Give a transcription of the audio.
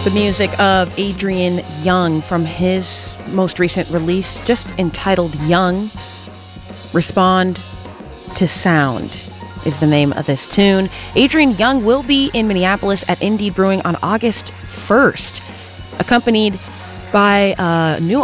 The music of Adrian Younge from his most recent release, just entitled Young. Respond to Sound is the name of this tune. Adrian Younge will be in Minneapolis at Indeed Brewing on August 1st, accompanied by a new